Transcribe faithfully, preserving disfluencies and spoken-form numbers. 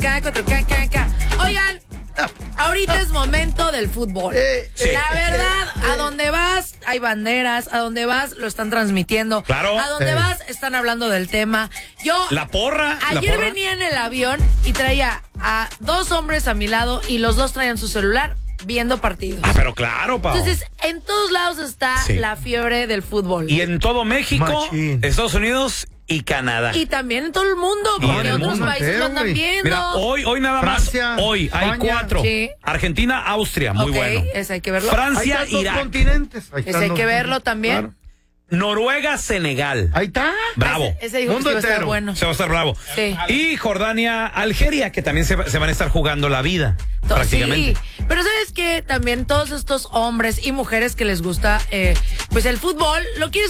K contra K, K, K. Oigan, ahorita es momento del fútbol. Sí. La verdad, a donde vas hay banderas, a donde vas lo están transmitiendo. Claro. A donde Sí. vas están hablando del tema. Yo La porra. la ayer porra. venía en el avión y traía a dos hombres a mi lado y los dos traían su celular viendo partidos. Ah, pero claro, Pau. Entonces, en todos lados está Sí. la fiebre del fútbol. Y en todo México, Machín. Estados Unidos y Canadá. Y también en todo el mundo, Y porque en el otros mundo países entero, lo andan güey. viendo. Mira, hoy, hoy nada Francia, más. Hoy hay España. cuatro. Sí. Argentina, Austria, muy Ok, bueno. ese hay que verlo. Ahí Francia, están dos Irak. continentes. Ahí Ese están hay los- que verlo también. Claro. Noruega, Senegal. Ahí está. Bravo. Ese, ese dijo que Mundo sí iba a estar entero. bueno. Se va a estar bravo. Sí. Y Jordania, Algeria, que también se, va- se van a estar jugando la vida. To- prácticamente. Sí, pero sabes que también todos estos hombres y mujeres que les gusta eh, pues el fútbol, lo quieres